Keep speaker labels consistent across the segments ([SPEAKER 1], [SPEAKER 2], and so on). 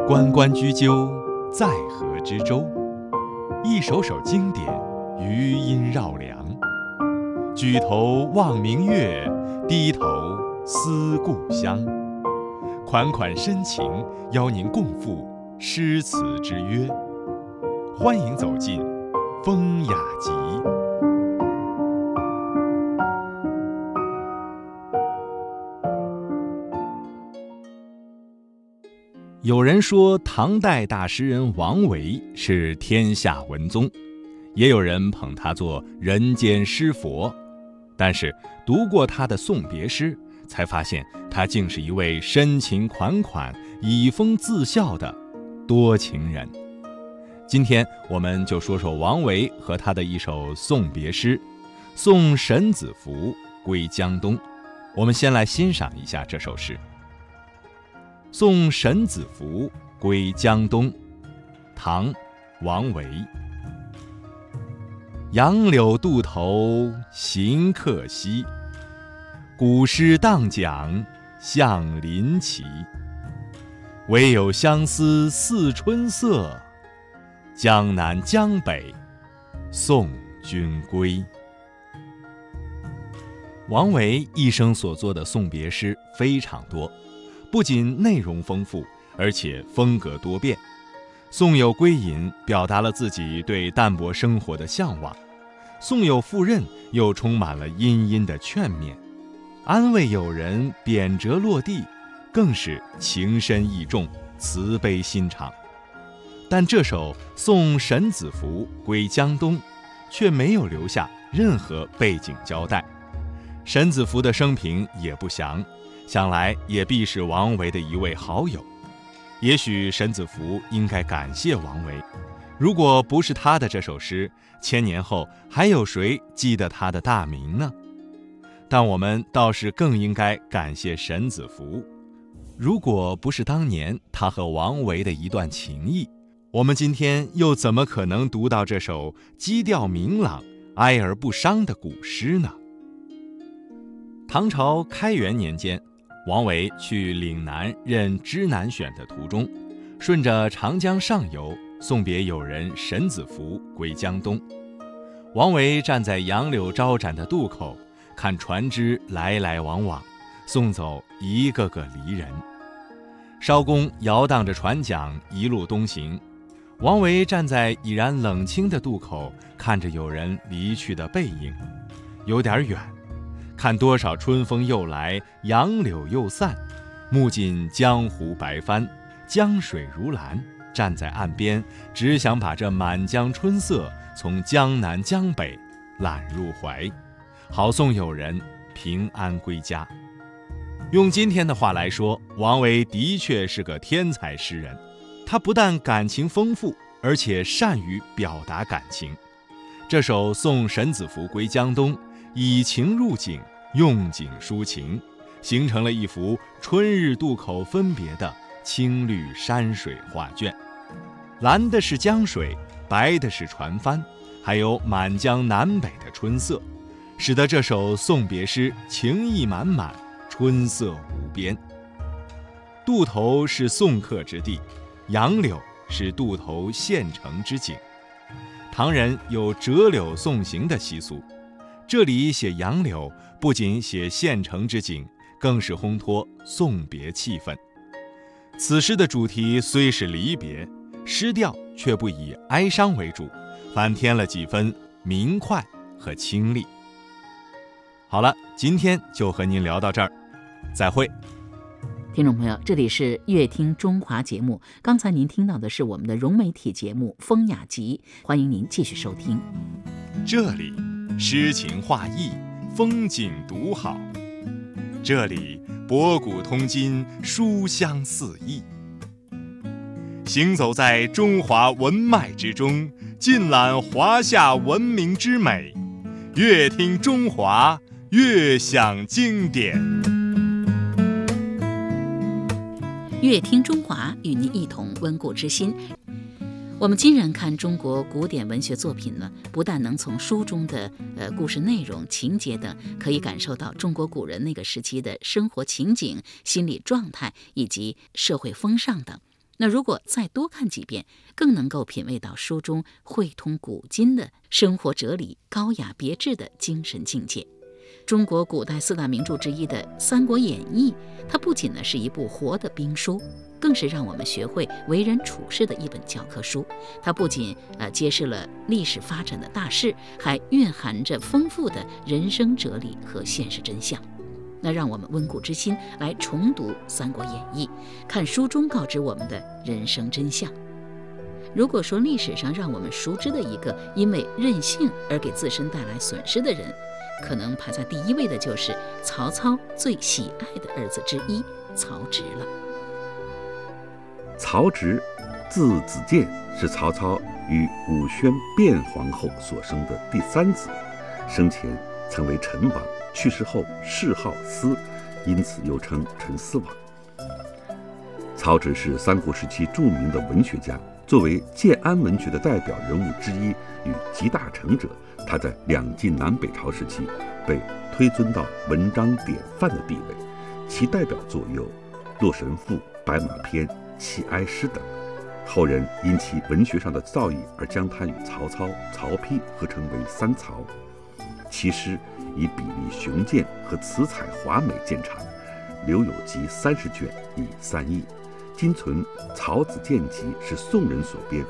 [SPEAKER 1] 关关雎鸠，在河之洲。一首首经典，余音绕梁。举头望明月，低头思故乡。款款深情，邀您共赴诗词之约。欢迎走进风雅集。有人说唐代大诗人王维是天下文宗，也有人捧他做人间诗佛，但是读过他的送别诗，才发现他竟是一位深情款款、以风自笑的多情人。今天我们就说说王维和他的一首送别诗《送沈子服归江东》。我们先来欣赏一下这首诗。送沈子服归江东，唐·王维。杨柳渡头行客稀，古诗当讲向临齐。唯有相思似春色，江南江北送君归。王维一生所作的送别诗非常多，不仅内容丰富，而且风格多变。送有归隐表达了自己对淡泊生活的向往，送有赴任又充满了殷殷的劝勉，安慰友人贬谪落地，更是情深意重，慈悲心肠。但这首《送沈子服归江东》却没有留下任何背景交代，沈子服的生平也不详，想来也必是王维的一位好友。也许沈子服应该感谢王维，如果不是他的这首诗，1000年后还有谁记得他的大名呢？但我们倒是更应该感谢沈子服，如果不是当年他和王维的一段情谊，我们今天又怎么可能读到这首基调明朗、哀而不伤的古诗呢？唐朝开元年间，王维去岭南任知南选的途中，顺着长江上游，送别友人沈子服归江东。王维站在杨柳招展的渡口，看船只来来往往，送走一个个离人。艄公摇荡着船桨一路东行，王维站在已然冷清的渡口，看着有人离去的背影，有点远，看多少春风又来，杨柳又散，目尽江湖白帆，江水如蓝。站在岸边，只想把这满江春色从江南江北揽入怀，好送友人平安归家。用今天的话来说，王维的确是个天才诗人，他不但感情丰富，而且善于表达感情。这首《送沈子服归江东》以情入景，用景抒情，形成了一幅春日渡口分别的青绿山水画卷。蓝的是江水，白的是船帆，还有满江南北的春色，使得这首送别诗情意满满，春色无边。渡头是送客之地，杨柳是渡头献城之景。唐人有折柳送行的习俗，这里写杨柳，不仅写献城之景，更是烘托送别气氛。此诗的主题虽是离别，诗调却不以哀伤为主，反添了几分明快和清丽。好了，今天就和您聊到这儿，再会。
[SPEAKER 2] 听众朋友，这里是乐听中华节目，刚才您听到的是我们的融媒体节目《风雅集》，欢迎您继续收听。
[SPEAKER 1] 这里诗情画意，风景独好，这里博古通今，书香四溢。行走在中华文脉之中，尽览华夏文明之美，乐听中华，乐享经典。
[SPEAKER 2] 乐听中华，与您一同温故知新。我们今人看中国古典文学作品呢，不但能从书中的故事内容、情节等，可以感受到中国古人那个时期的生活情景、心理状态以及社会风尚等。 那如果再多看几遍，更能够品味到书中汇通古今的生活哲理、高雅别致的精神境界。中国古代4大名著之一的《三国演义》，它不仅是一部活的兵书，更是让我们学会为人处事的一本教科书。它不仅揭示了历史发展的大势，还蕴含着丰富的人生哲理和现实真相。那让我们温故知新，来重读《三国演义》，看书中告知我们的人生真相。如果说历史上让我们熟知的一个因为任性而给自身带来损失的人，可能排在第1位的就是曹操最喜爱的儿子之一曹植了。
[SPEAKER 3] 曹植，字子建，是曹操与武宣卞皇后所生的第3子，生前曾为陈王，去世后谥号思，因此又称陈思王。曹植是三国时期著名的文学家，作为建安文学的代表人物之一与集大成者，他在两晋南北朝时期被推尊到文章典范的地位，其代表作有《洛神赋》《白马篇》《齐哀诗》等。后人因其文学上的造诣而将他与曹操、曹丕合称为三曹。其诗以笔力雄健和词采华美见长，留有集30卷，以3译。今存《曹子建集》是宋人所编。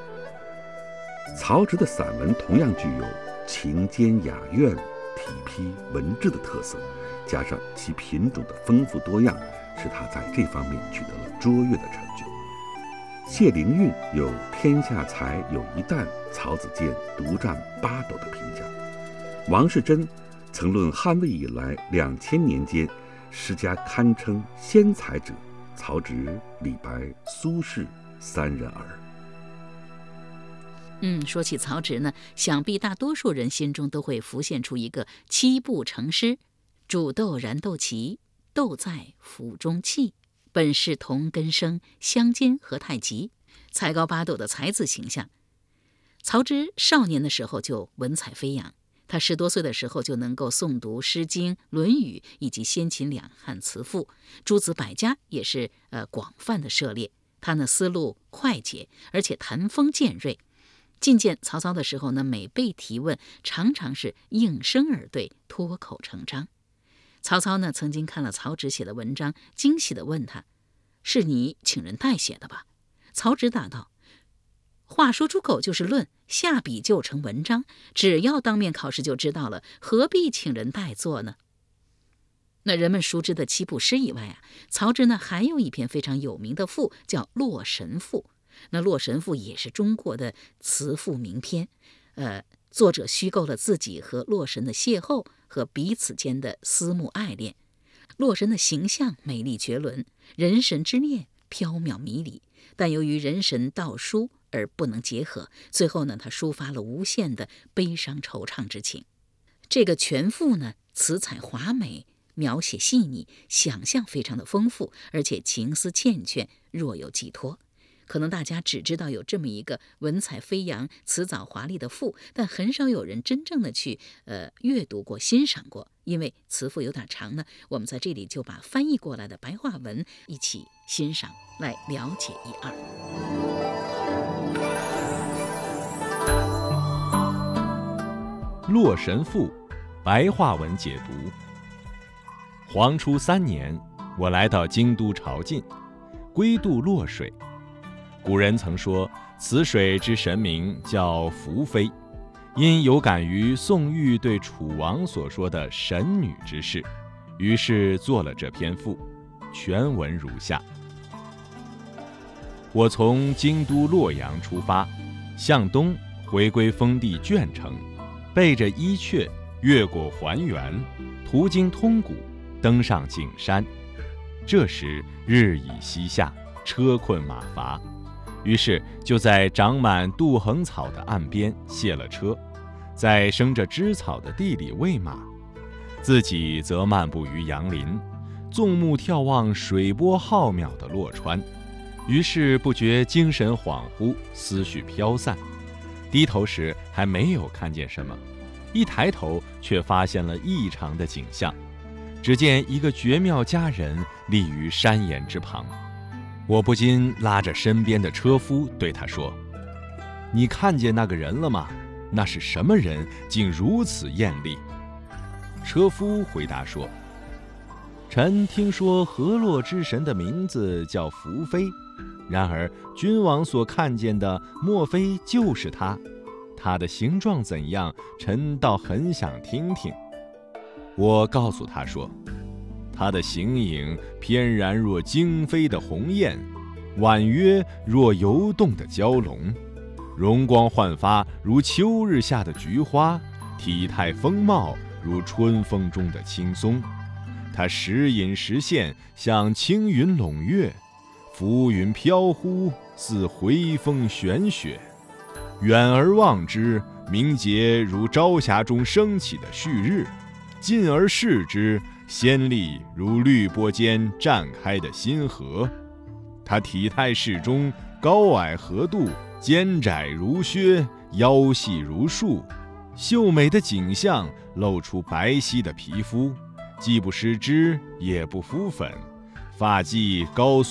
[SPEAKER 3] 曹植的散文同样具有情兼雅苑、体批文质的特色，加上其品种的丰富多样，使他在这方面取得了卓越的成就。谢灵运有“天下才有一旦，曹子建独占八斗”的评价。王世贞曾论汉魏以来2000年间诗家堪称先才者，曹植、李白、苏轼3人耳。
[SPEAKER 2] 说起曹植呢，想必大多数人心中都会浮现出一个7步成诗：煮豆燃豆萁，豆在釜中泣，本是同根生，相煎何太急，才高八斗的才子形象。曹植少年的时候就文采飞扬，他10多岁的时候就能够诵读《诗经》《论语》以及先秦两汉词赋，诸子百家也是广泛的涉猎。他呢思路快捷，而且谈风渐锐。觐见曹操的时候呢，每被提问常常是应声而对，脱口成章。曹操呢曾经看了曹植写的文章，惊喜地问他：“是你请人代写的吧？”曹植答道：“话说出口就是论，下笔就成文章，只要当面考试就知道了，何必请人代做呢？”那人们熟知的7部诗以外曹植呢还有一篇非常有名的赋，叫《洛神赋》。那《洛神赋》也是中国的词赋名篇，作者虚构了自己和洛神的邂逅和彼此间的思慕爱恋。洛神的形象美丽绝伦，人神之恋缥缈迷离，但由于人神道书而不能结合，最后呢他抒发了无限的悲伤惆怅之情。这个全赋呢词采华美，描写细腻，想象非常的丰富，而且情思缱绻，若有寄托。可能大家只知道有这么一个文采飞扬、辞藻华丽的赋，但很少有人真正的去阅读过、欣赏过。因为词赋有点长呢，我们在这里就把翻译过来的白话文一起欣赏，来了解一二。
[SPEAKER 1] 《洛神赋》白话文解读。黄初3年，我来到京都朝觐，归渡洛水。古人曾说，此水之神名叫宓妃，因有感于宋玉对楚王所说的神女之事，于是做了这篇赋。全文如下：我从京都洛阳出发，向东回归封地鄄城，背着伊阙，越过环原，途经通谷，登上景山。这时日已西下，车困马乏，于是就在长满杜衡草的岸边卸了车，在生着枝草的地里喂马，自己则漫步于杨林，纵目眺望水波浩渺的洛川。于是不觉精神恍惚，思绪飘散，低头时还没有看见什么，一抬头却发现了异常的景象。只见一个绝妙佳人立于山岩之旁， 我不禁拉着身边的车夫对他说：“你看见那个人了吗？那是什么人，竟如此艳丽？”车夫回答说：“臣听说河洛之神的名字叫宓妃，然而君王所看见的莫非就是他？他的形状怎样？臣倒很想听听。”我告诉他说：“他的形影翩然若惊飞的鸿雁，婉约若游动的蛟龙，容光焕发如秋日下的菊花，体态风貌如春风中的青松。他时隐时现，像青云笼月，浮云飘忽，似回风玄雪。远而望之，明洁如朝霞中升起的旭日；近而视之，鲜丽如绿波间绽开的新河。他体态适中，高矮合度，肩窄如靴，腰细如束，秀美的景象露出白皙的皮肤，既不施脂，也不敷粉，发髻高